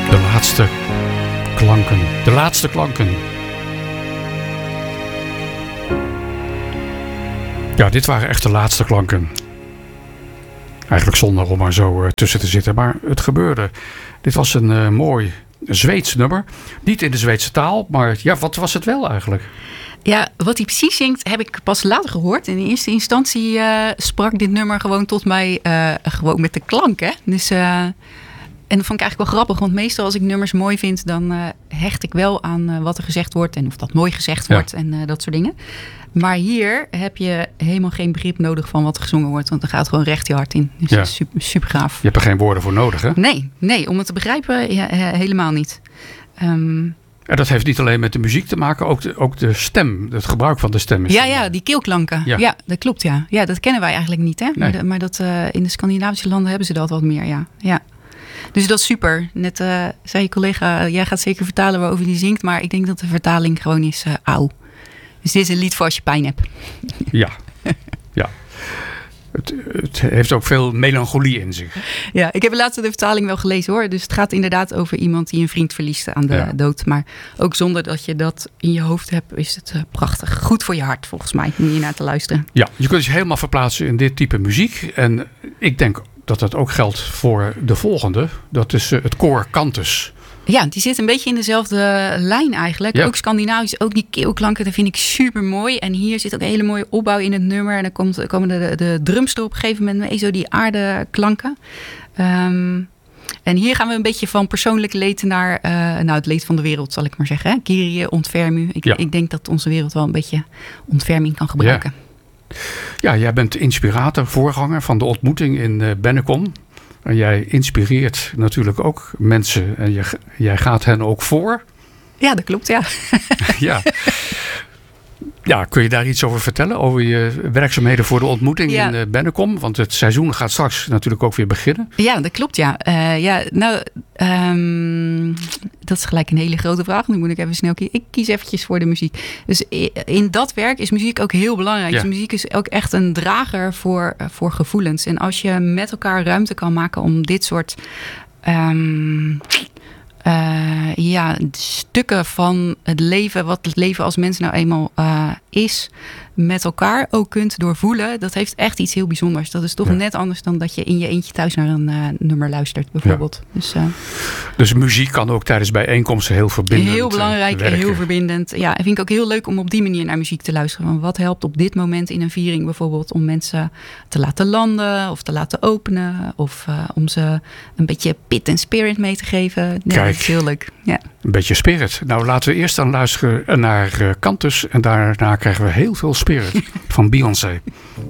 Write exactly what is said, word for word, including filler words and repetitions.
De laatste klanken. De laatste klanken. Ja, dit waren echt de laatste klanken. Eigenlijk zonder om maar zo uh, tussen te zitten. Maar het gebeurde. Dit was een uh, mooi Zweeds nummer. Niet in de Zweedse taal. Maar ja, wat was het wel eigenlijk? Ja, wat hij precies zingt heb ik pas later gehoord. In eerste instantie uh, sprak dit nummer gewoon tot mij uh, gewoon met de klank. Hè? Dus, uh, en dat vond ik eigenlijk wel grappig. Want meestal als ik nummers mooi vind, dan uh, hecht ik wel aan uh, wat er gezegd wordt. En of dat mooi gezegd ja. wordt en uh, dat soort dingen. Maar hier heb je helemaal geen begrip nodig van wat er gezongen wordt. Want er gaat gewoon recht je hart in. Dus ja. dat is super, super gaaf. Je hebt er geen woorden voor nodig, hè? Nee, nee, om het te begrijpen ja, helemaal niet. Um, En dat heeft niet alleen met de muziek te maken, ook de, ook de stem, het gebruik van de stem. Is ja, ja, die keelklanken. Ja. ja, dat klopt, ja. Ja, dat kennen wij eigenlijk niet, hè? Nee. Maar, de, maar dat, uh, in de Scandinavische landen hebben ze dat wat meer, ja. ja. Dus dat is super. Net uh, zei je collega, jij gaat zeker vertalen waarover die zingt, maar ik denk dat de vertaling gewoon is uh, auw. Dus dit is een lied voor als je pijn hebt. Ja, ja. Het, het heeft ook veel melancholie in zich. Ja, ik heb laatst de vertaling wel gelezen hoor. Dus het gaat inderdaad over iemand die een vriend verliest aan de ja. dood. Maar ook zonder dat je dat in je hoofd hebt, is het uh, prachtig. Goed voor je hart volgens mij, om hier naar te luisteren. Ja, je kunt je helemaal verplaatsen in dit type muziek. En ik denk dat dat ook geldt voor de volgende. Dat is uh, het koor Cantus. Ja, die zit een beetje in dezelfde lijn eigenlijk. Ja. Ook Scandinavisch, ook die keelklanken, dat vind ik super mooi. En hier zit ook een hele mooie opbouw in het nummer. En dan komt, komen de, de drums er op een gegeven moment mee, zo die aardeklanken. Um, en hier gaan we een beetje van persoonlijk leed naar uh, nou, het leed van de wereld, zal ik maar zeggen. Hè? Kyrie, ontferm u. Ik, ja. ik denk dat onze wereld wel een beetje ontferming kan gebruiken. Ja, ja jij bent inspirator, voorganger van de ontmoeting in uh, Bennekom. En jij inspireert natuurlijk ook mensen. En je, jij gaat hen ook voor. Ja, dat klopt, ja. ja. Ja, kun je daar iets over vertellen? Over je werkzaamheden voor de ontmoeting ja. in uh, Bennekom? Want het seizoen gaat straks natuurlijk ook weer beginnen. Ja, dat klopt, ja. Uh, ja nou, um, dat is gelijk een hele grote vraag. Nu moet ik even snel kiezen. Ik kies eventjes voor de muziek. Dus in dat werk is muziek ook heel belangrijk. Ja. Dus muziek is ook echt een drager voor, voor gevoelens. En als je met elkaar ruimte kan maken om dit soort... Um, Uh, ja, stukken van het leven, wat het leven als mens nou eenmaal uh, is, met elkaar ook kunt doorvoelen. Dat heeft echt iets heel bijzonders. Dat is toch ja. net anders dan dat je in je eentje thuis naar een uh, nummer luistert, bijvoorbeeld. Ja. Dus, uh, dus muziek kan ook tijdens bijeenkomsten heel verbindend Heel belangrijk en heel verbindend. Ja, en vind ik ook heel leuk om op die manier naar muziek te luisteren. Want wat helpt op dit moment in een viering bijvoorbeeld om mensen te laten landen of te laten openen of uh, om ze een beetje pit en spirit mee te geven. Ja, Kijk, dat is heel leuk. Ja. Een beetje spirit. Nou, laten we eerst dan luisteren naar uh, Cantus en daarna krijgen we heel veel spirit van Beyoncé.